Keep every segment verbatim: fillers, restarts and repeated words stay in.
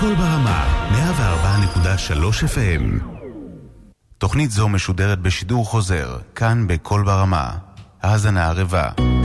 קול ברמה, מאה וארבע נקודה שלוש אף אם. תוכנית זו משודרת בשידור חוזר, כאן בקול ברמה. האזנה ערבה.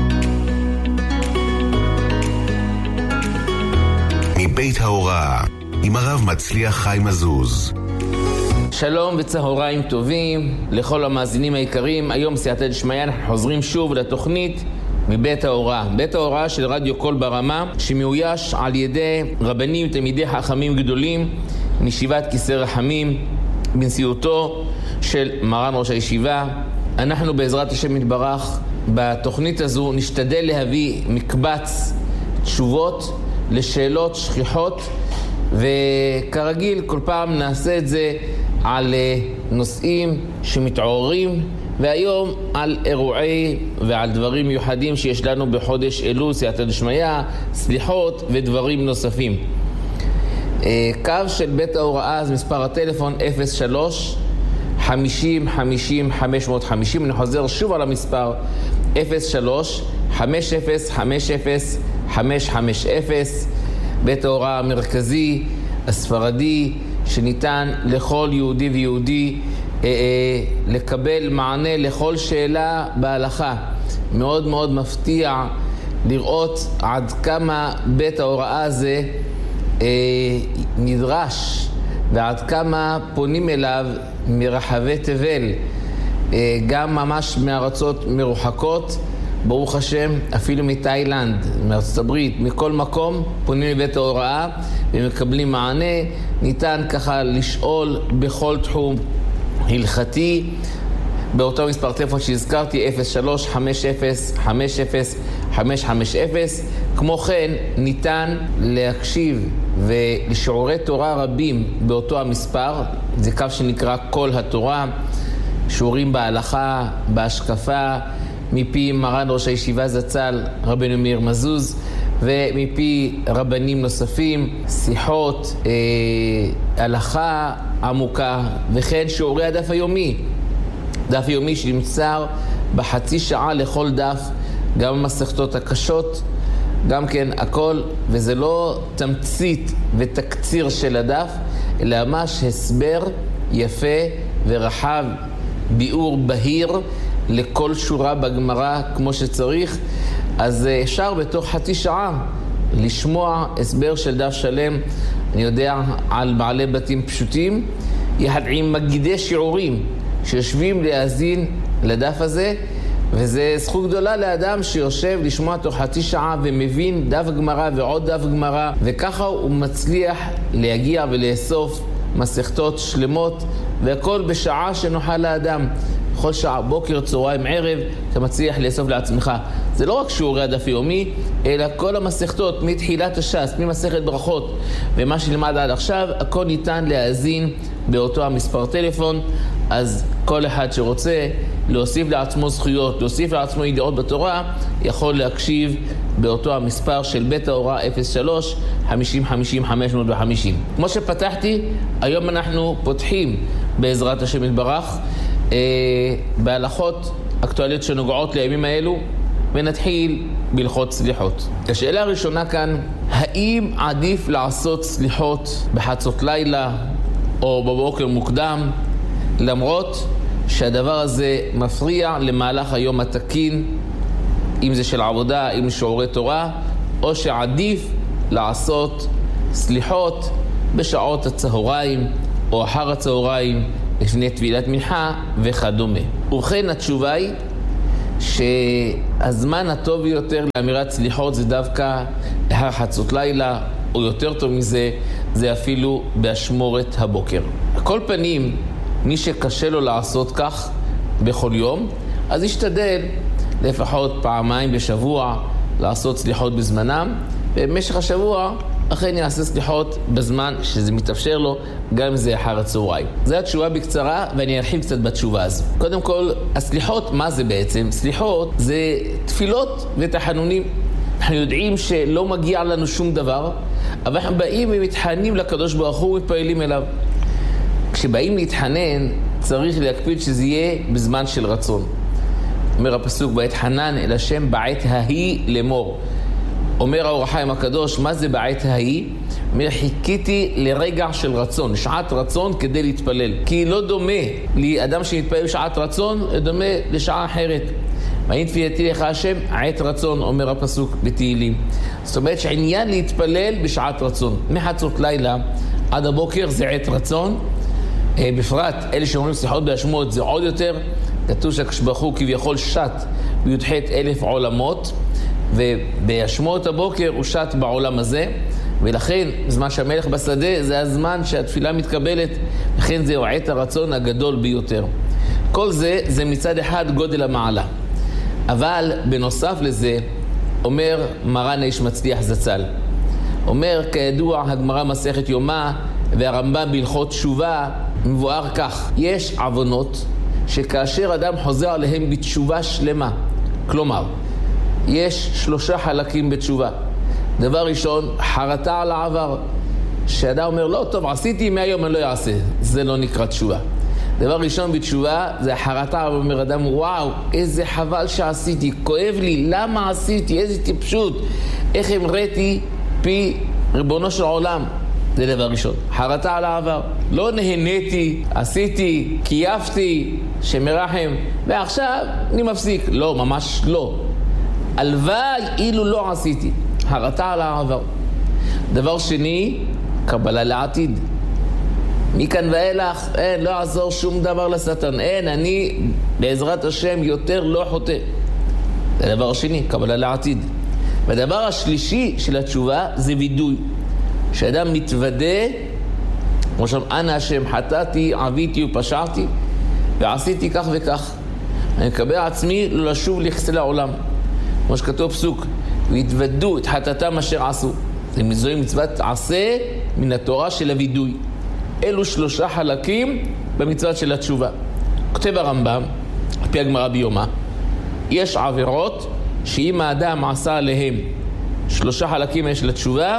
מבית ההוראה, עם הרב מצליח חיים עזוז. שלום וצהריים טובים לכל המאזינים היקרים. היום סייעתא דשמיא אנחנו חוזרים שוב לתוכנית מבית ההוראה. בית ההוראה של רדיו קול ברמה, שמאויש על ידי רבנים תלמידי חכמים גדולים מישיבת כיסא רחמים בנשיאותו של מרן ראש הישיבה. אנחנו בעזרת השם יתברך בתוכנית הזו נשתדל להביא מקבץ תשובות לשאלות שכיחות, וכרגיל כל פעם נעשה את זה על נושאים שמתעוררים, והיום על אירועי ועל דברים מיוחדים שיש לנו בחודש אלול, סייעתא דשמיא, סליחות ודברים נוספים. קו של בית ההוראה, אז מספר הטלפון אפס שלוש חמישים חמישים חמש מאות וחמישים. אני חוזר שוב על המספר אפס שלוש חמש אפס חמש אפס חמש חמש אפס. בית ההוראה המרכזי הספרדי שניתן לכל יהודי ויהודי אה, אה, לקבל מענה לכל שאלה בהלכה. מאוד מאוד מפתיע לראות עד כמה בית ההוראה הזה אה, נדרש, ועד כמה פונים אליו מרחבי תבל, אה, גם ממש מארצות מרוחקות, ברוך השם, אפילו מתאילנד, מארצות הברית, מכל מקום פונים לבית ההוראה ומקבלים מענה. ניתן ככה לשאול בכל תחום הלכתי באותו מספר טלפון שהזכרתי אפס שלוש חמש אפס חמש אפס חמש חמש אפס. כמו כן ניתן להקשיב ולשיעורי תורה רבים באותו המספר, זה קו שנקרא כל התורה, שיעורים בהלכה, בהשקפה, מפי מרן ראש הישיבה זצ"ל רבנו מאיר מזוז, ומפי רבנים נוספים, שיחות, אה, הלכה עמוקה, וכן שיעורי הדף היומי, דף יומי שנמצא בחצי שעה לכל דף, גם המסכתות הקשות, גם כן הכל, וזה לא תמצית ותקציר של הדף, אלא ממש הסבר יפה ורחב, ביאור בהיר לכל שורה בגמרא כמו שצריך. אז אפשר בתוך חצי שעה לשמוע הסבר של דף שלם, אני יודע, על בעלי בתים פשוטים, יחד עם מגידי שיעורים שיושבים להאזין לדף הזה, וזה זכות גדולה לאדם שיושב לשמוע תוך חצי שעה ומבין דף גמרא ועוד דף גמרא, וככה הוא מצליח להגיע ולאסוף מסכתות שלמות, והכל בשעה שנוחה לאדם. כל שעה, בוקר, צהריים, ערב, אתה מצליח לאסוף לעצמך. זה לא רק שיעורי הדף יומי, אלא כל המסכתות מתחילת הש"ס, ממסכת ברכות ומה שלמד עד עכשיו, הכל ניתן להאזין באותו המספר טלפון. אז כל אחד שרוצה להוסיף לעצמו זכויות, להוסיף לעצמו ידיעות בתורה, יכול להקשיב באותו המספר של בית ההוראה אפס שלוש חמישים חמישים חמש מאות וחמישים. כמו שפתחתי, היום אנחנו פותחים בעזרת השם יתברך אה, בהלכות אקטואליות שנוגעות לימים האלו, ונתחיל בהלכות סליחות. השאלה הראשונה כאן, האם עדיף לעשות סליחות בחצות לילה או בבוקר מוקדם, למרות שהדבר הזה מפריע למהלך היום התקין, אם זה של עבודה, אם שיעורי תורה, או שעדיף לעשות סליחות בשעות הצהריים או אחר הצהריים לפני טבילת מנחה וכדומה. ובכן התשובה היא שהזמן הטוב ביותר לאמירת סליחות זה דווקא אחר חצות לילה, או יותר טוב מזה, זה אפילו באשמורת הבוקר. על כל פנים, מי שקשה לו לעשות כך בכל יום, אז ישתדל לפחות פעמיים בשבוע לעשות סליחות בזמנם, ובמשך השבוע אכן יעשה סליחות בזמן שזה מתאפשר לו, גם אם זה אחר הצהריים. זו התשובה בקצרה, ואני ארחיב קצת בתשובה הזו. קודם כל, הסליחות, מה זה בעצם? סליחות זה תפילות ותחנונים. אנחנו יודעים שלא מגיע לנו שום דבר, אבל אנחנו באים ומתחננים לקדוש ברוך הוא ומתפעלים אליו. כשבאים להתחנן, צריך להקפיד שזה יהיה בזמן של רצון. אומר הפסוק, בעת חנן אל השם בעת ההיא לאמור. אומר האור החיים הקדוש, מה זה בעת ההיא? אומר, חיכיתי לרגע של רצון, שעת רצון כדי להתפלל. כי לא דומה לאדם שמתפלל בשעת רצון, דומה לשעה אחרת. ואין תפילתי לך השם, עת רצון, אומר הפסוק בתהילים. זאת אומרת שעניין להתפלל בשעת רצון. מחצות לילה עד הבוקר זה עת רצון. בפרט, אלה שאומרים שיחות בהשמות זה עוד יותר. כתוב שהקדוש ברוך הוא כביכול שט בי"ח אלף עולמות, ובהשמות הבוקר הוא שט בעולם הזה, ולכן זמן שהמלך בשדה זה הזמן שהתפילה מתקבלת, לכן זהו עת הרצון הגדול ביותר. כל זה זה מצד אחד גודל המעלה. אבל בנוסף לזה אומר מרן האיש מצליח זצ"ל, אומר כידוע הגמרא מסכת יומא והרמב"ם בהלכות תשובה מבואר כך, יש עוונות שכאשר אדם חוזר עליהם בתשובה שלמה, כלומר יש שלושה חלקים בתשובה. דבר ראשון, חרטה על העבר, שאדם אומר לא טוב עשיתי מהיום אני לא אעשה, זה לא נקרא תשובה. דבר ראשון בתשובה זה החרטה, אומר אדם וואו איזה חבל שעשיתי, כואב לי, למה עשיתי, איזה טיפשות, איך המראתי פי ריבונו של עולם. זה דבר ראשון, חרטה על העבר. לא נהניתי, עשיתי, קייפתי, שמרחם, ועכשיו אני מפסיק. לא, ממש לא. הלוואי אילו לא עשיתי. חרטה על העבר. דבר שני, קבלה לעתיד. מכאן ואילך, אין, לא עזור שום דבר לשטן. אין, אני בעזרת השם יותר לא חוטא. זה דבר שני, קבלה לעתיד. והדבר השלישי של התשובה זה וידוי. שאדם מתוודה, כמו שם, אנא השם חטאתי, עביתי ופשעתי, ועשיתי כך וכך. אני מקבל עצמי לא לשוב לכסל העולם. כמו שכתוב פסוק, והתוודו את חטאתם אשר עשו. זה מזוהי מצוות עשה מן התורה של הוידוי. אלו שלושה חלקים במצוות של התשובה. כותב הרמב"ם, על פי הגמרא ביומא, יש עבירות שאם האדם עשה עליהם שלושה חלקים יש לתשובה,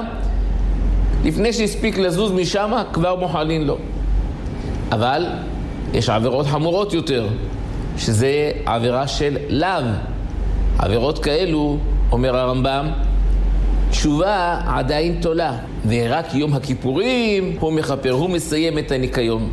לפני שהספיק לזוז משם כבר מוחלין לו. אבל יש עבירות חמורות יותר, שזה עבירה של לאו. עבירות כאלו, אומר הרמב"ם, תשובה עדיין תולה, ורק יום הכיפורים הוא מחפר, הוא מסיים את הניקיון.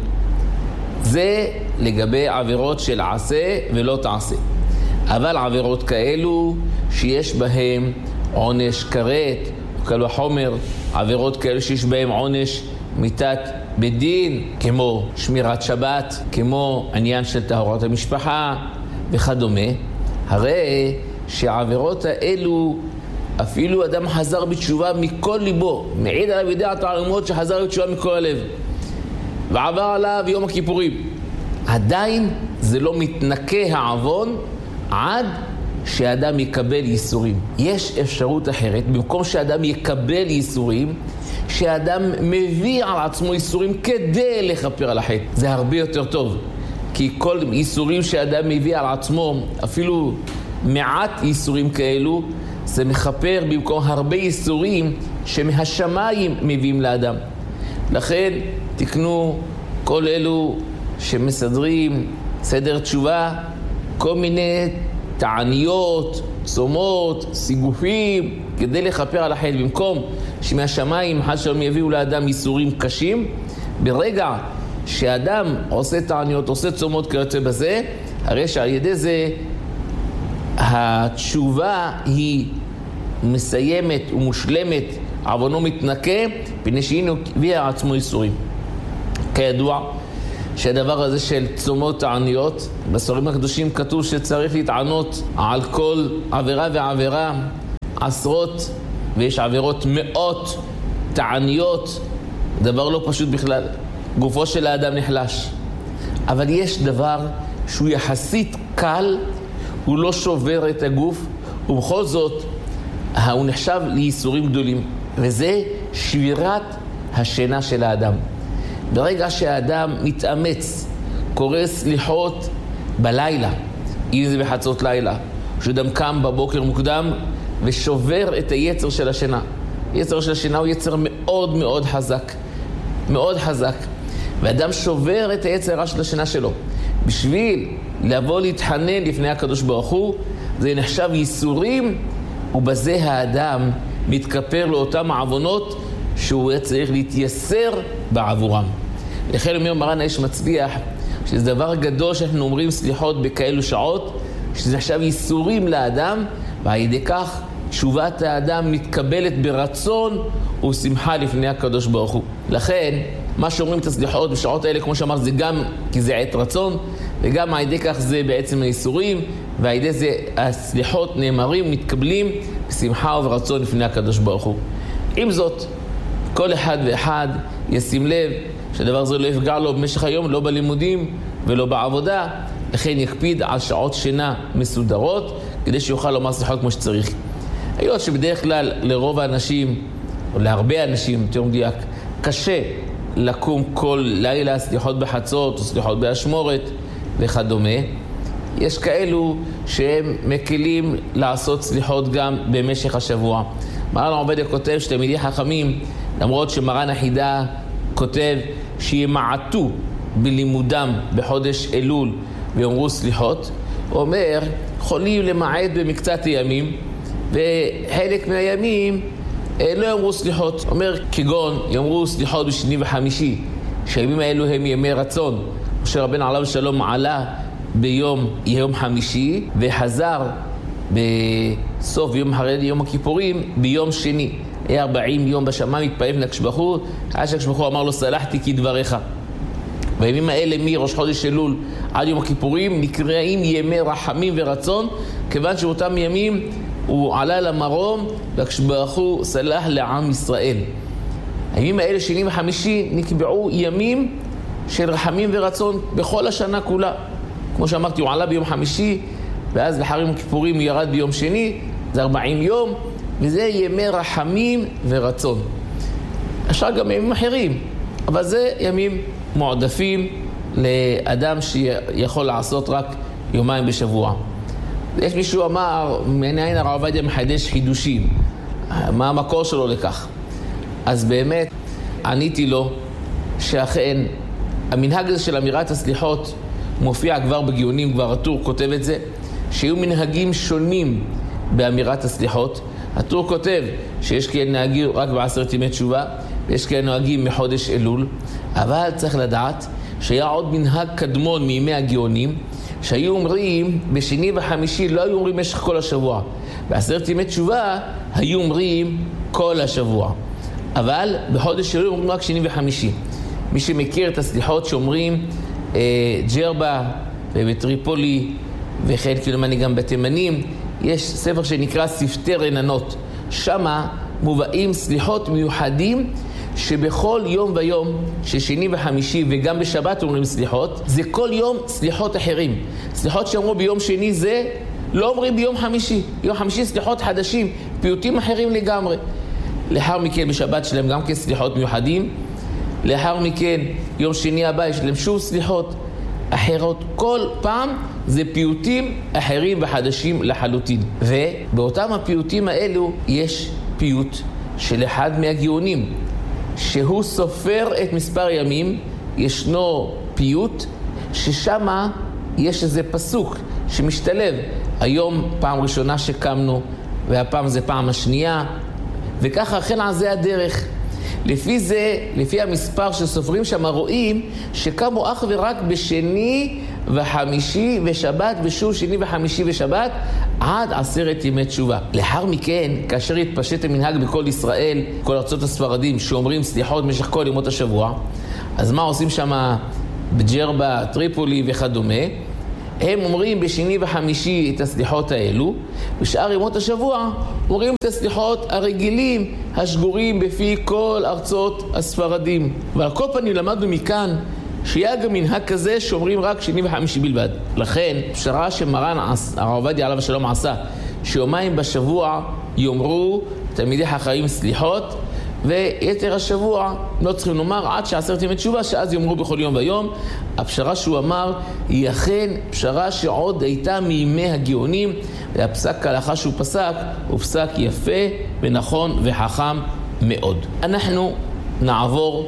זה לגבי עבירות של עשה ולא תעשה. אבל עבירות כאלו שיש בהם עונש כרת, קל וחומר, עבירות כאלו שיש בהם עונש מיתת בדין, כמו שמירת שבת, כמו עניין של טהרת המשפחה וכדומה, הרי שהעבירות האלו אפילו אדם חזר בתשובה מכל ליבו, מעיד עליו ידעת העלומות שחזר בתשובה מכל הלב ועבר עליו יום הכיפורים, עדיין זה לא מתנקה העוון עד שאדם יקבל ייסורים. יש אפשרות אחרת, במקום שאדם יקבל ייסורים, שאדם מביא על עצמו ייסורים כדי לכפר על החטא. זה הרבה יותר טוב, כי כל ייסורים שאדם מביא על עצמו, אפילו מעט ייסורים כאלו, זה מכפר במקום הרבה ייסורים שמהשמיים מביאים לאדם. לכן תקנו כל אלו שמסדרים סדר תשובה, כל מיני תעניות, צומות, סיגופים, כדי לכפר על החטא. במקום שמהשמיים חס ושלום יביאו לאדם ייסורים קשים, ברגע שאדם עושה תעניות, עושה צומות כיוצא בזה, הרי שעל ידי זה התשובה היא מסיימת ומושלמת, עוונו מתנקה, פני שהנה הביאה עצמו ייסורים. כידוע שהדבר הזה של צומות תעניות, בספרים הקדושים כתוב שצריך להתענות על כל עבירה ועבירה, עשרות, ויש עבירות מאות תעניות, דבר לא פשוט בכלל. גופו של האדם נחלש. אבל יש דבר שהוא יחסית קל, הוא לא שובר את הגוף, ובכל זאת הוא נחשב לייסורים גדולים, וזה שבירת השינה של האדם. ברגע שהאדם מתאמץ, קורא סליחות בלילה, אם זה בחצות לילה, שאדם קם בבוקר מוקדם ושובר את היצר של השינה. יצר של השינה הוא יצר מאוד מאוד חזק, מאוד חזק. ואדם שובר את היצר של השינה שלו. בשביל לבוא להתחנן לפני הקדוש ברוך הוא, זה נחשב ייסורים, ובזה האדם מתכפר לאותם העוונות שהוא צריך להתייסר בעבורם. לכן אומר מרן האיש מצליח, שזה דבר גדול שאנחנו אומרים סליחות בכאלו שעות, שזה עכשיו ייסורים לאדם, ועל ידי כך תשובת האדם מתקבלת ברצון ושמחה לפני הקדוש ברוך הוא. לכן, מה שאומרים את הסליחות בשעות האלה, כמו שאמר, זה גם כי זה עת רצון, וגם על ידי כך זה בעצם הייסורים, ועל ידי זה הסליחות נאמרים ומתקבלים בשמחה וברצון לפני הקדוש ברוך הוא. עם זאת, כל אחד ואחד ישים לב שהדבר הזה לא יפגע לו במשך היום, לא בלימודים ולא בעבודה, לכן יקפיד על שעות שינה מסודרות, כדי שיוכל לומר סליחות כמו שצריך. היות שבדרך כלל לרוב האנשים, או להרבה אנשים, יותר מדויק, קשה לקום כל לילה סליחות בחצות או סליחות באשמורת וכדומה, יש כאלו שהם מקלים לעשות סליחות גם במשך השבוע. מרן עובדיה כותב שתלמידי חכמים, למרות שמרן החידה כותב שימעטו בלימודם בחודש אלול ויאמרו סליחות, הוא אומר, יכולים למעט במקצת הימים, וחלק מהימים לא יאמרו סליחות. אומר, כגון יאמרו סליחות בשני וחמישי, שהימים האלו הם ימי רצון. משה רבנו עליו שלום עלה ביום יום חמישי, וחזר בסוף יום אחרי יום הכיפורים ביום שני. היה ארבעים יום בשמיים, התפעל לקדוש ברוך הוא, עד שהקדוש ברוך הוא אמר לו, סלחתי כדבריך. והימים האלה מראש חודש אלול עד יום הכיפורים נקראים ימי רחמים ורצון, כיוון שאותם ימים הוא עלה למרום והקדוש ברוך הוא סלח לעם ישראל. הימים האלה שני וחמישי נקבעו ימים של רחמים ורצון בכל השנה כולה. כמו שאמרתי, הוא עלה ביום חמישי, ואז לאחר יום הכיפורים הוא ירד ביום שני, זה ארבעים יום, וזה ימי רחמים ורצון. אפשר גם ימים אחרים, אבל זה ימים מועדפים לאדם שיכול לעשות רק יומיים בשבוע. יש מישהו אמר, מעניין הרב עובדיה מחדש חידושים, מה המקור שלו לכך? אז באמת עניתי לו שאכן המנהג הזה של אמירת הסליחות מופיע כבר בגאונים, כבר הטור כותב את זה, שיהיו מנהגים שונים באמירת הסליחות. הטור כותב שיש כאלה נהגים רק בעשרת ימי תשובה, ויש כאלה נהגים מחודש אלול, אבל צריך לדעת שהיה עוד מנהג קדמון מימי הגאונים, שהיו אומרים בשני וחמישי, לא היו אומרים משך כל השבוע. בעשרת ימי תשובה היו אומרים כל השבוע. אבל בחודש אלול אומרים רק שני וחמישי. מי שמכיר את הסליחות שאומרים אה, ג'רבה ובטריפולי וכן כלומני גם בתימנים, יש ספר שנקרא שפתי רננות. שמה מובאים סליחות מיוחדים שבכל יום ויום, ששני וחמישי וגם בשבת אומרים סליחות, זה כל יום סליחות אחרים. סליחות שאומרו ביום שני זה לא אומרים ביום חמישי. יום חמישי סליחות חדשים, פיוטים אחרים לגמרי. לאחר מכן בשבת שלהם גם כן סליחות מיוחדים. לאחר מכן יום שני הבא יש להם שוב סליחות אחרות. כל פעם זה פיוטים אחרים וחדשים לחלוטין. ובאותם הפיוטים האלו יש פיוט של אחד מהגאונים, שהוא סופר את מספר ימים. ישנו פיוט ששמה יש איזה פסוק שמשתלב. היום פעם ראשונה שקמנו, והפעם זה פעם השנייה, וככה אכן על זה הדרך. לפי זה, לפי המספר שסופרים שם, רואים שקמו אך ורק בשני וחמישי ושבת, ושוב שני וחמישי ושבת, עד עשרת ימי תשובה. לאחר מכן, כאשר התפשט המנהג בכל ישראל, כל ארצות הספרדים, שאומרים סליחות במשך כל ימות השבוע, אז מה עושים שם בג'רבה, טריפולי וכדומה? הם אומרים בשני וחמישי את הסליחות האלו, בשאר ימות השבוע אומרים את הסליחות הרגילים, השגורים בפי כל ארצות הספרדים. ועל כל פנים למדנו מכאן שהיה גם מנהג כזה שאומרים רק שני וחמישי בלבד. לכן פשרה שמרן הרב עובדיה עליו השלום עשה, שיומיים בשבוע יאמרו תלמידי חכמים סליחות, ויתר השבוע לא צריכים לומר עד שעשרת ימי תשובה, שאז יאמרו בכל יום ויום. הפשרה שהוא אמר היא אכן פשרה שעוד הייתה מימי הגאונים, והפסק ההלכה שהוא פסק הוא פסק יפה ונכון וחכם מאוד. אנחנו נעבור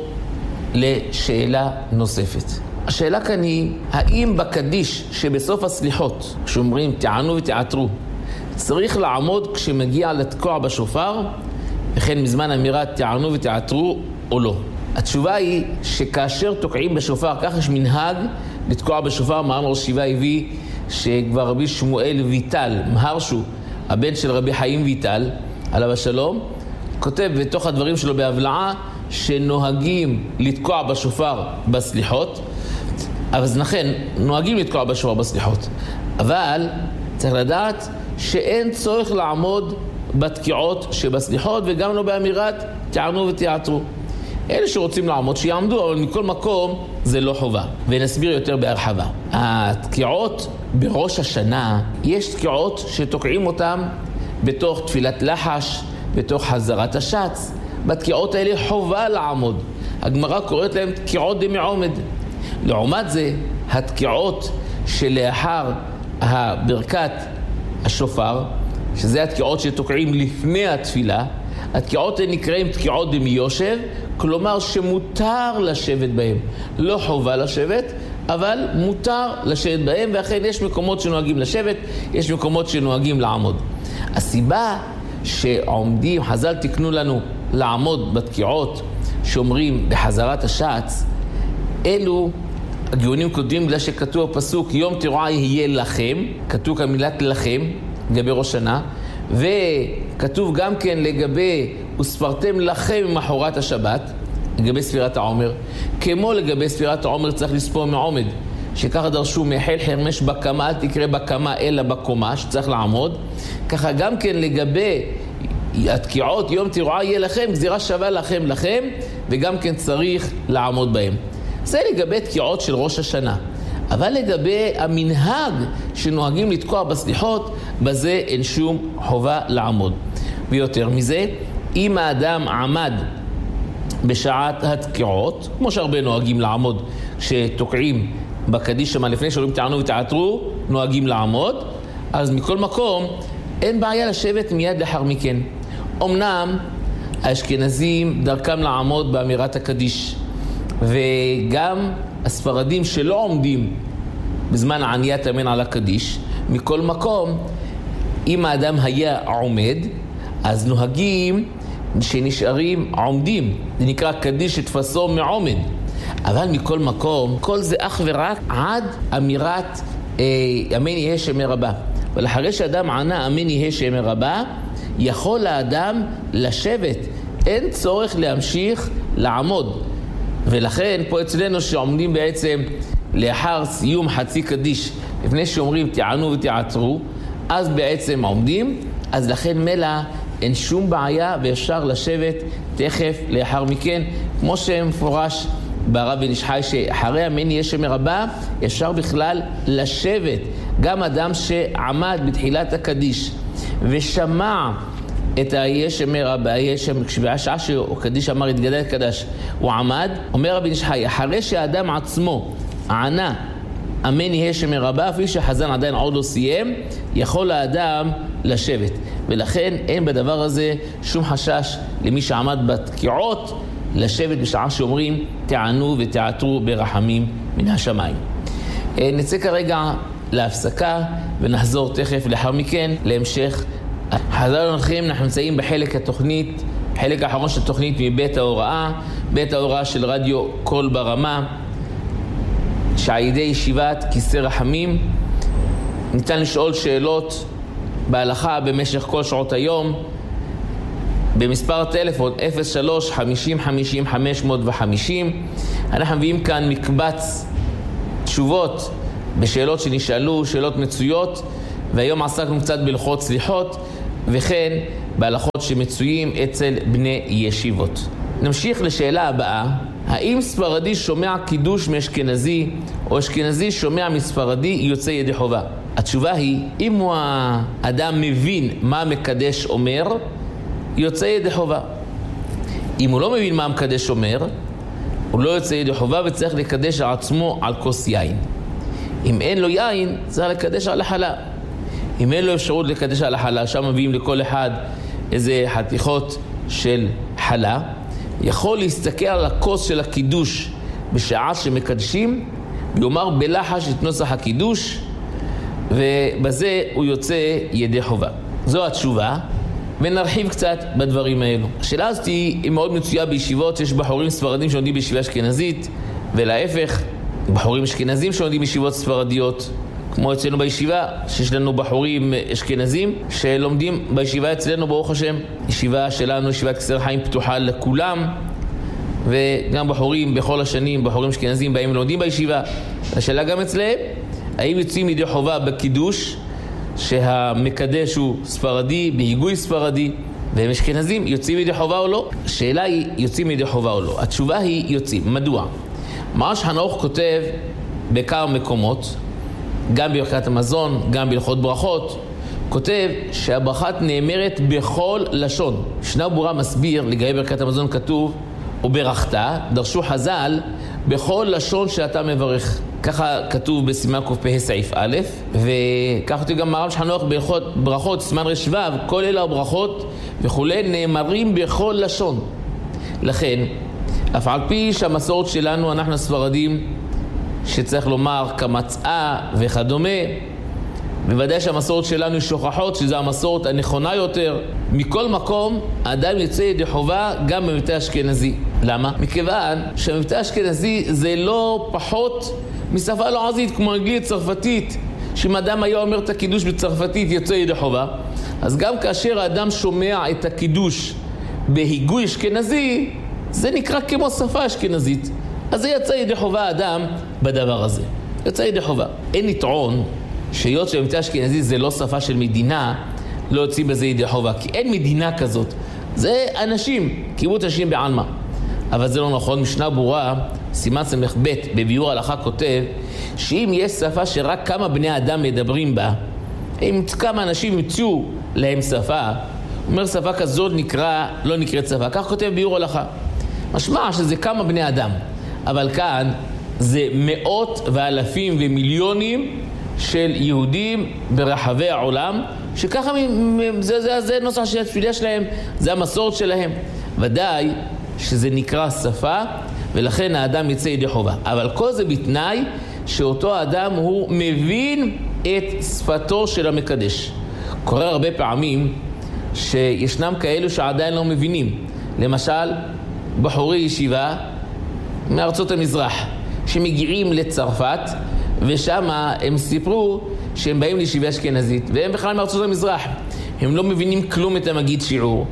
לשאלה נוספת. השאלה כאן היא, האם בקדיש שבסוף הסליחות, שאומרים תענו ותעתרו, צריך לעמוד כשמגיע לתקוע בשופר, וכן מזמן אמירת תענו ותעתרו או לא. התשובה היא שכאשר תוקעים בשופר, כך יש מנהג לתקוע בשופר. מרן ראש ישיבה הביא שכבר רבי שמואל ויטל, מהרשו, הבן של רבי חיים ויטל, עליו השלום, כותב בתוך הדברים שלו בהבלעה שנוהגים לתקוע בשופר בסליחות. אז לכן, נוהגים לתקוע בשופר בסליחות. אבל צריך לדעת שאין צורך לעמוד בתקיעות שבסליחות, וגם לא באמירת תענו ותעתרו. אלה שרוצים לעמוד שיעמדו, אבל מכל מקום זה לא חובה. ונסביר יותר בהרחבה. התקיעות בראש השנה, יש תקיעות שתוקעים אותם בתוך תפילת לחש, בתוך חזרת השץ. בתקיעות האלה חובה לעמוד. הגמרא קוראת להם תקיעות דמי עומד. לעומת זה, התקיעות שלאחר הברכת השופר, שזה התקיעות שתוקעים לפני התפילה, התקיעות הן נקראים תקיעות דמי יושב, כלומר שמותר לשבת בהם. לא חובה לשבת, אבל מותר לשבת בהם, ואכן יש מקומות שנוהגים לשבת, יש מקומות שנוהגים לעמוד. הסיבה שעומדים, חז"ל תקנו לנו לעמוד בתקיעות שאומרים בחזרת השץ, אלו הגאונים כותבים בגלל שכתוב הפסוק יום תרועה יהיה לכם, כתוב כאן מילת לכם לגבי ראש שנה, וכתוב גם כן לגבי וספרתם לכם ממחרת השבת, לגבי ספירת העומר. כמו לגבי ספירת העומר צריך לספור מעומד, שככה דרשו מהחל חרמש בקמה, אל תקרא בקמה אלא בקומה, שצריך לעמוד. ככה גם כן לגבי התקיעות יום תרועה יהיה לכם, גזירה שווה לכם לכם, וגם כן צריך לעמוד בהם. זה לגבי תקיעות של ראש השנה. אבל לגבי המנהג שנוהגים לתקוע בסליחות, בזה אין שום חובה לעמוד. ויותר מזה, אם האדם עמד בשעת התקיעות, כמו שהרבה נוהגים לעמוד כשתוקעים בקדיש שמה לפני שאומרים תענו ותעתרו, נוהגים לעמוד, אז מכל מקום אין בעיה לשבת מיד לאחר מכן. אמנם האשכנזים דרכם לעמוד באמירת הקדיש, וגם הספרדים שלא עומדים בזמן עניית אמן על הקדיש, מכל מקום, אם האדם היה עומד, אז נוהגים שנשארים עומדים. זה נקרא קדיש שתפסו מעומד. אבל מכל מקום, כל זה אך ורק עד אמירת אה, אמן יהיה שם רבה. ולאחרי שאדם ענה אמן יהיה שם רבה, יכול האדם לשבת. אין צורך להמשיך לעמוד. ולכן פה אצלנו שעומדים בעצם לאחר סיום חצי קדיש, לפני שאומרים תענו ותעתרו, אז בעצם עומדים, אז לכן מלא אין שום בעיה ואפשר לשבת תכף לאחר מכן, כמו שמפורש ברב בן איש חי, שאחרי אמן יהיה שם רבה אפשר בכלל לשבת. גם אדם שעמד בתחילת הקדיש ושמע את היהיה שם רבה, בשעה שהקדיש אמר התגדל קדש, הוא עמד, אומר רבי איש חי, אחרי שהאדם עצמו ענה אמן יהיה שם רבה, אפילו שהחזן עדיין עוד לא סיים, יכול האדם לשבת. ולכן אין בדבר הזה שום חשש למי שעמד בתקיעות לשבת בשעה שאומרים תענו ותעתרו ברחמים מן השמיים. נצא כרגע להפסקה ונחזור תכף לאחר מכן להמשך. חזרנו לכם, אנחנו נמצאים בחלק התוכנית, חלק האחרון של התוכנית מבית ההוראה, בית ההוראה של רדיו קול ברמה, שעל ידי ישיבת כיסא רחמים ניתן לשאול שאלות בהלכה במשך כל שעות היום במספר טלפון אפס שלוש חמישים חמישים חמש מאות וחמישים. אנחנו מביאים כאן מקבץ תשובות בשאלות שנשאלו, שאלות מצויות, והיום עסקנו קצת בהלכות סליחות וכן בהלכות שמצויים אצל בני ישיבות. נמשיך לשאלה הבאה, האם ספרדי שומע קידוש מאשכנזי או אשכנזי שומע מספרדי יוצא ידי חובה? התשובה היא, אם הוא האדם מבין מה מקדש אומר, יוצא ידי חובה. אם הוא לא מבין מה מקדש אומר, הוא לא יוצא ידי חובה וצריך לקדש על עצמו על כוס יין. אם אין לו יין, צריך לקדש על החלה. אם אין לו אפשרות לקדש על החלה, שם מביאים לכל אחד איזה חתיכות של חלה, יכול להסתכל על הכוס של הקידוש בשעה שמקדשים, ויאמר בלחש את נוסח הקידוש, ובזה הוא יוצא ידי חובה. זו התשובה. ונרחיב קצת בדברים האלו. השאלה הזאת היא מאוד מצויה בישיבות, יש בחורים ספרדים שלומדים בישיבה אשכנזית, ולהפך, בחורים אשכנזים שלומדים בישיבות ספרדיות, כמו אצלנו בישיבה, שיש לנו בחורים אשכנזים שלומדים בישיבה אצלנו, ברוך השם. ישיבה שלנו, ישיבת כסר חיים, פתוחה לכולם, וגם בחורים בכל השנים, בחורים אשכנזים באים לומדים בישיבה. השאלה גם אצלהם, האם יוצאים ידי חובה בקידוש, שהמקדש הוא ספרדי, בהיגוי ספרדי, והם אשכנזים, יוצאים ידי חובה או לא? השאלה היא, יוצאים ידי חובה או לא? התשובה היא יוצאים. מדוע? מרן שולחן ערוך כותב בכמה מקומות, גם בברכת המזון, גם בהלכות ברכות, כותב שהברכה נאמרת בכל לשון. משנה ברורה מסביר, לגבי ברכת המזון כתוב, וברכת, דרשו חז"ל, בכל לשון שאתה מברך. ככה כתוב בסימן קפ"ה סעיף א', וכך כתוב גם מרן שולחן ערוך בהלכות ברכות, סימן רש"ו, כל אלה הברכות וכולי נאמרים בכל לשון. לכן, אף על פי שהמסורת שלנו, אנחנו הספרדים, שצריך לומר כמצאה וכדומה, בוודאי שהמסורת שלנו היא שוכחות, שזו המסורת הנכונה יותר. מכל מקום, האדם יוצא ידי חובה גם במבטא אשכנזי. למה? מכיוון שהמבטא אשכנזי זה לא פחות משפה לועזית, כמו אנגלית צרפתית, שאם אדם היה אומר את הקידוש בצרפתית יוצא ידי חובה, אז גם כאשר האדם שומע את הקידוש בהיגוי אשכנזי, זה נקרא כמו שפה אשכנזית. אז זה יצא ידי חובה האדם בדבר הזה. יצא ידי חובה. אין לטעון שהיות שהמבטא אשכנזי זה לא שפה של מדינה, לא יוצאים בזה ידי חובה, כי אין מדינה כזאת. זה אנשים, קיבוץ אנשים בעלמא. אבל זה לא נכון. משנה ברורה, סימן סמך ב' בביאור ההלכה כותב, שאם יש שפה שרק כמה בני אדם מדברים בה, אם כמה אנשים ימצאו להם שפה, אומר שפה כזאת נקרא, לא נקראת שפה. כך כותב ביאור ההלכה. משמע שזה כמה בני אדם. אבל כאן זה מאות ואלפים ומיליונים של יהודים ברחבי העולם, שככה זה, זה, זה נוסח של התפילה שלהם, זה המסורת שלהם. ודאי שזה נקרא שפה, ולכן האדם יצא ידי חובה. אבל כל זה בתנאי שאותו האדם הוא מבין את שפתו של המקדש. קורה הרבה פעמים שישנם כאלו שעדיין לא מבינים. למשל, בחורי ישיבה מארצות המזרח, שמגיעים לצרפת, ושם הם סיפרו שהם באים לישיבה אשכנזית, והם בכלל מארצות המזרח. הם לא מבינים כלום את המגיד שיעור.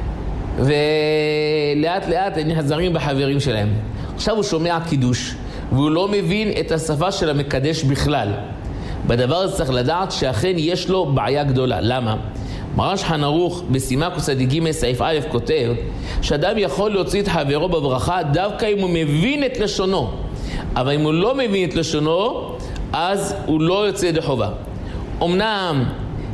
ולאט לאט הם נחזרים בחברים שלהם. עכשיו הוא שומע קידוש, והוא לא מבין את השפה של המקדש בכלל. בדבר הזה צריך לדעת שאכן יש לו בעיה גדולה. למה? מרן שולחן ערוך בסימן קצ"ג סעיף א' כותב שאדם יכול להוציא את חברו בברכה דווקא אם הוא מבין את לשונו, אבל אם הוא לא מבין את לשונו אז הוא לא יוצא ידי חובה. אמנם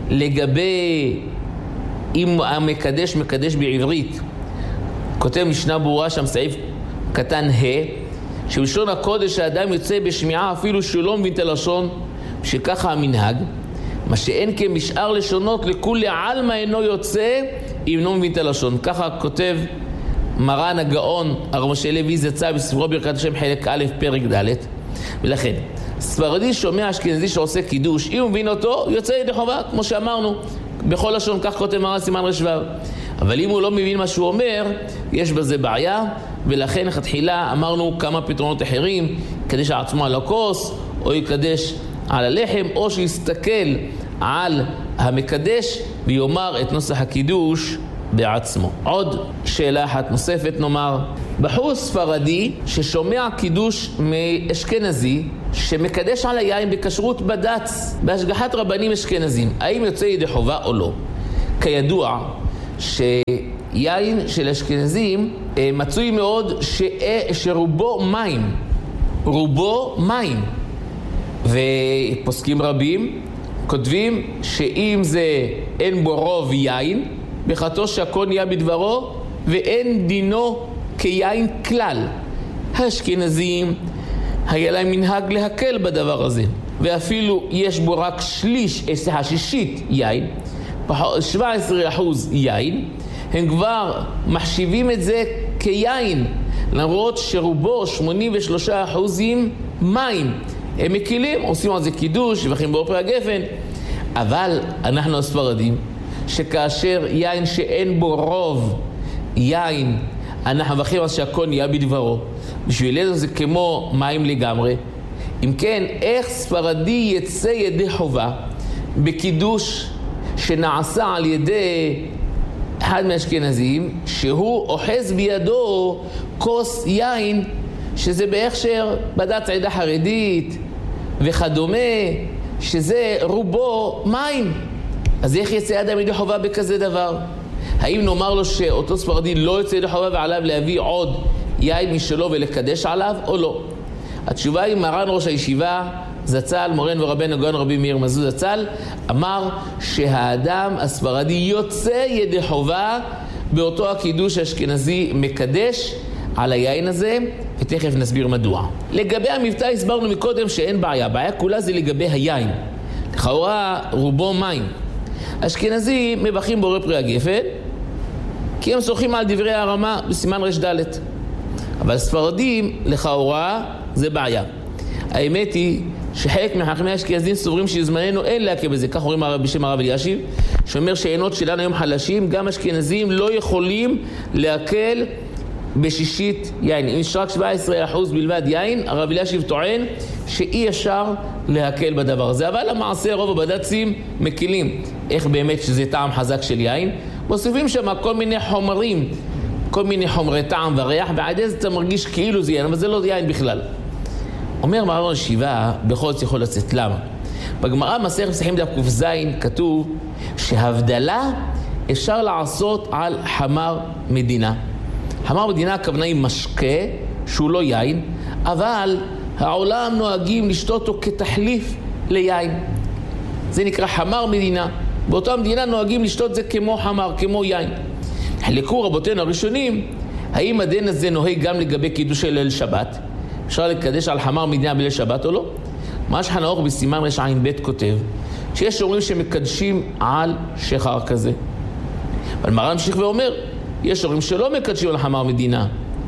לגבי אם המקדש מקדש בעברית, כותב משנה ברורה שם סעיף קטן ה' שבלשון הקודש האדם יוצא בשמיעה אפילו שהוא לא מבין את הלשון, שככה המנהג. מה שאין כמשאר לשונות לכולי עלמא אינו יוצא אם לא מבין את הלשון. ככה כותב מרן הגאון הרב משה לוי זצ"ל בספרו ברכת השם חלק א' פרק ד'. ולכן ספרדי שומע אשכנזי שעושה קידוש, אם הוא מבין אותו יוצא ידי חובה, כמו שאמרנו בכל לשון, כך כותב מרן סימן רש"ו. אבל אם הוא לא מבין מה שהוא אומר, יש בזה בעיה, ולכן לכתחילה אמרנו כמה פתרונות אחרים, יקדש עצמו על הכוס, או יקדש על הלחם, או שיסתכל על המקדש ויאמר את נוסח הקידוש בעצמו. עוד שאלה אחת נוספת נאמר, בחור ספרדי ששומע קידוש מאשכנזי שמקדש על היין בכשרות בד"ץ בהשגחת רבנים אשכנזים, האם יוצא ידי חובה או לא? כידוע שיין של אשכנזים מצוי מאוד ש... שרובו מים, רובו מים, ופוסקים רבים כותבים שאם זה אין בו רוב יין, בחתו שהכל נהיה בדברו, ואין דינו כיין כלל. האשכנזים היה להם מנהג להקל בדבר הזה, ואפילו יש בו רק שליש, השישית יין, שבע עשרה אחוז יין, הם כבר מחשיבים את זה כיין, למרות שרובו שמונים ושלושה אחוזים מים. הם מקילים, עושים על זה קידוש, שבחים באופרי הגפן. אבל אנחנו הספרדים, שכאשר יין שאין בו רוב יין, אנחנו מברכים על שהכל נהיה בדברו. בשבילנו זה כמו מים לגמרי. אם כן, איך ספרדי יצא ידי חובה בקידוש שנעשה על ידי אחד מהאשכנזים, שהוא אוחז בידו כוס יין, שזה בהכשר בדת עדה חרדית וכדומה, שזה רובו מים. אז איך יצא אדם ידי חובה בכזה דבר? האם נאמר לו שאותו ספרדי לא יצא ידי חובה ועליו להביא עוד יין משלו ולקדש עליו או לא? התשובה היא, מרן ראש הישיבה זצ"ל, מורנו ורבנו הגאון רבי מאיר מזוז זצ"ל, אמר שהאדם הספרדי יוצא ידי חובה באותו הקידוש האשכנזי מקדש על היין הזה, ותכף נסביר מדוע. לגבי המבטא הסברנו מקודם שאין בעיה, בעיה כולה זה לגבי היין. לכאורה רובו מים. אשכנזים מבחים בורא פרי הגפן, כי הם סורכים על דברי הרמה בסימן רש ד'. אבל ספרדים לכאורה זה בעיה. האמת היא שחלק מחכמי האשכנזים סוברים שזמננו אין להקל בזה, כך אומרים בשם הרב אלישיב, שאומר שעינות שלנו היום חלשים, גם אשכנזים לא יכולים להקל בשישית יין. אם יש רק שבעה עשר אחוז בלבד יין, הרב אלישיב טוען שאי אפשר להקל בדבר הזה. אבל למעשה רוב הבד"צים מקילים. איך באמת שזה טעם חזק של יין? מוסיפים שם כל מיני חומרים, כל מיני חומרי טעם וריח, ועד איזה אתה מרגיש כאילו זה יין, אבל זה לא יין בכלל. אומר מרן הישיבה, בכל זאת יכול לצאת. למה? בגמרא מסכת פסחים דף ק"ז כתוב שהבדלה אפשר לעשות על חמר מדינה. חמר מדינה הכוונה היא משקה שהוא לא יין, אבל העולם נוהגים לשתות אותו כתחליף ליין. זה נקרא חמר מדינה. באותה מדינה נוהגים לשתות זה כמו חמר, כמו יין. חלקו רבותינו הראשונים, האם הדין הזה נוהג גם לגבי קידוש ליל שבת? אפשר לקדש על חמר מדינה בליל שבת או לא? מה שחן האור בסימן רש עין ב' כותב, שיש אומרים שמקדשים על שחר כזה. אבל מרן ממשיך ואומר, יש אומרים שלא מקדשים על חמר מדינה.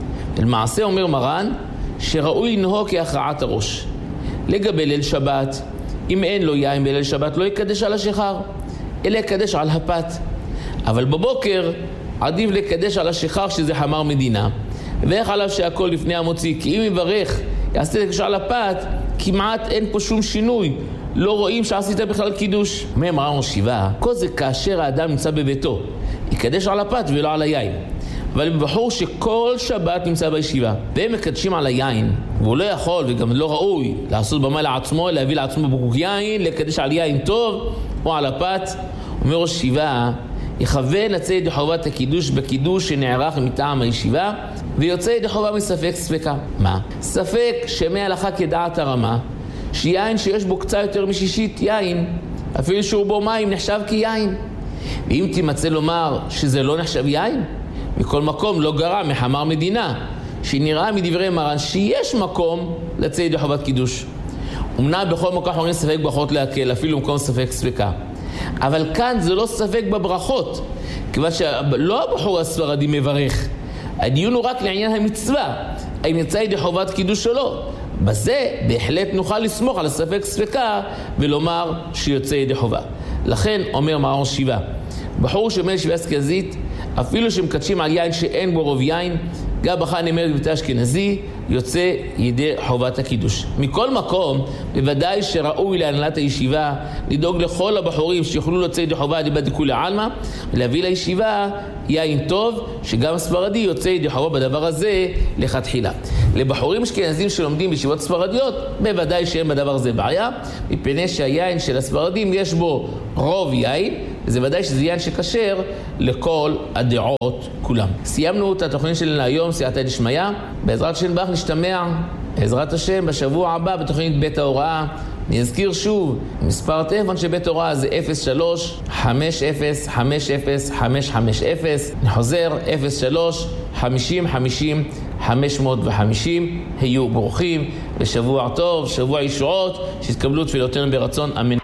למעשה אומר מרן, שראוי לנהוג כהכרעת הראש. לגבי ליל שבת, אם אין לו יין בליל שבת, לא יקדש על השחר, אלא יקדש על הפת. אבל בבוקר עדיף לקדש על השחר שזה חמר מדינה. ואיך עליו שהכל לפני המוציא? כי אם יברך, יעשה לקדש על הפת, כמעט אין פה שום שינוי. לא רואים שעשית בכלל קידוש. מרן ראש הישיבה, כל זה כאשר האדם נמצא בביתו. יקדש על הפת ולא על היין. אבל בחור שכל שבת נמצא בישיבה, והם מקדשים על היין, והוא לא יכול וגם לא ראוי לעשות במה לעצמו, להביא לעצמו בקבוק יין, לקדש על יין טוב או על הפת, אומר ראש הישיבה, יכוון לצא ידי חובת הקידוש בקידוש שנערך מטעם הישיבה, ויוצא ידי חובה מספק ספקה. מה? ספק שמהלכה כדעת הרמה, שיין שיש בו קצת יותר משישית יין, אפילו שהוא בו מים נחשב כיין. ואם תימצא לומר שזה לא נחשב יין, מכל מקום לא גרע מחמר מדינה, שנראה מדברי מרן שיש מקום לצא ידי חובת קידוש. אמנם בכל מקום אומרים ספק ברכות להקל, אפילו מקום ספק ספקה. אבל כאן זה לא ספק בברכות, כיוון שלא הבחור הספרדי מברך. הדיון הוא רק לעניין המצווה, האם יצא ידי חובת קידוש או לא. בזה בהחלט נוכל לסמוך על הספק ספקה ולומר שיוצא ידי חובה. לכן אומר מרן ראש הישיבה, בחור שמל ישיבה אשכנזית, אפילו שמקדשים על יין שאין בו רוב יין, גם בחר נאמר בבית אשכנזי, יוצא ידי חובת הקידוש. מכל מקום, בוודאי שראוי להנהלת הישיבה לדאוג לכל הבחורים שיוכלו לצאת ידי חובה דיבת דכולי עלמא, ולהביא לישיבה יין טוב, שגם ספרדי יוצא ידי חובה בדבר הזה לכתחילה. לבחורים אשכנזים שלומדים בישיבות ספרדיות, בוודאי שאין בדבר הזה בעיה, מפני שהיין של הספרדים יש בו רוב יין, וזה ודאי שזה יין שכשר לכל הדעות כולם. סיימנו את התוכנית שלנו היום, סייעתא דשמיא. בעזרת השם ברך נשתמע, בעזרת השם, בשבוע הבא בתוכנית בית ההוראה. נזכיר שוב, מספר הטלפון של בית ההוראה זה אפס שלוש חמש אפס חמש אפס חמש חמש אפס. נחוזר אפס שלוש חמישים חמישים חמש מאות וחמישים. היו ברוכים, ושבוע טוב, שבוע ישועות, שיתקבלו תפילותינו ברצון, אמן.